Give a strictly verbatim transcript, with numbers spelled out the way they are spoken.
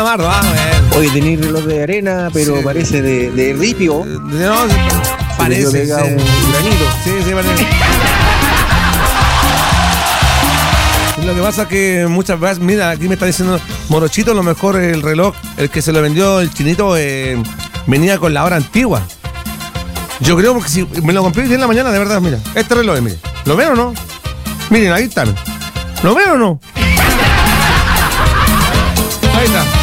Calamardo, ah, bueno. Oye, tenéis reloj de arena, pero Sí. parece de, de ripio. No, Se le parece. pega Sí. un granito. Sí, sí, parece. Lo que pasa es que muchas veces, mira, aquí me está diciendo Morochito, a lo mejor el reloj, el que se lo vendió el chinito, eh, venía con la hora antigua. Yo creo porque si me lo compré hoy día en la mañana, de verdad, mira, este reloj, mire, ¿lo ven o no? Miren, ahí están. ¿Lo ven o no? Ahí está.